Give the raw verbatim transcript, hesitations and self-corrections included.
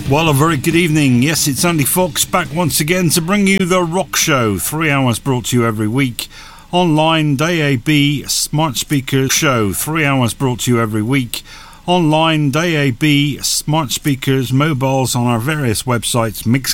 Well, a very good evening. Yes, it's Andy Fox back once again to bring you the Rock Show. Three hours brought to you every week. Online, D A B, Smart Speaker Show. Three hours brought to you every week. Online, D A B, smart speakers, mobiles on our various websites, Mix